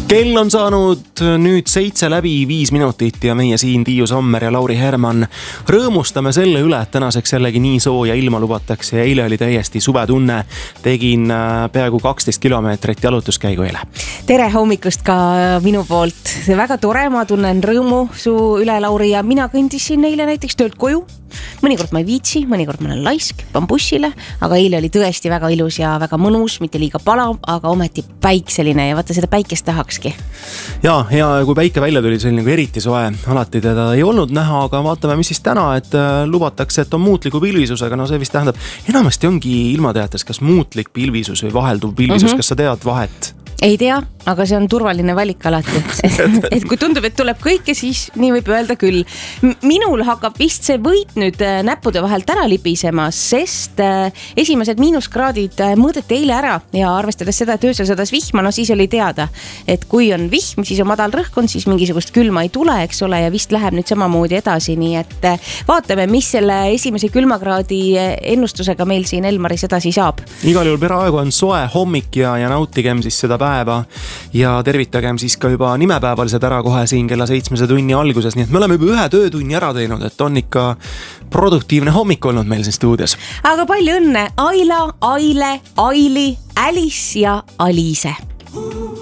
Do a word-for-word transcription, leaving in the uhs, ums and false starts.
Kell on saanud nüüd seitse läbi viis minutit ja meie siin Tiiu Sommer ja Lauri Herman rõõmustame selle üle, et tänaseks jällegi nii sooja ilma lubatakse ja eile oli täiesti suvetunne. Tegin peaaegu kaksteist kilomeetrit jalutuskäigu eile. Tere hommikust ka minu poolt. See väga tore, ma tunnen rõõmu su üle, Lauri, ja mina kõndisin eile näiteks töölt koju. Mõnikord ma ei viitsi, mõnikord ma olen laisk, pan bussile, aga eile oli tõesti väga ilus ja väga mõnus, mitte liiga palav, aga ometi päikseline ja vaata seda päikest tahakski. Ja, ja kui päike välja tuli, see oli nagu eriti soe, alati teda ei olnud näha, aga vaatame, mis siis täna, et lubatakse, et on muutliku pilvisusega, no see vist tähendab, enamasti ongi ilmateates, kas muutlik pilvisus või vahelduv pilvisus, mm-hmm. kas sa tead vahet? Ei tea, aga see on turvaline valik alati. Et kui tundub, et tuleb kõike, siis nii võib öelda küll. Minul hakkab vist see võit nüüd näppude vahelt ära libisema, sest esimesed miinuskraadid mõõdeti eile ära ja arvestades seda, et öösel sadas vihma, no siis oli teada, et kui on vihm, siis on madal rõhkkond, siis mingisugust külma ei tule, eks ole, ja vist läheb nüüd samamoodi edasi, nii et vaatame, mis selle esimese külmakraadi ennustusega meil siin Elmaris edasi saab. Igal juhul peaaegu on soe hommik ja, ja nautigem siis seda päeva ja tervitagem siis ka juba nimepäevalised ära kohe siin kella seitsmese tunni alguses, nii et me oleme juba ühe töötunni ära teinud, et on ikka produktiivne hommik olnud meil siin stuudios. Aga palju õnne Aila, Aile, Aili, Alice ja Aliise.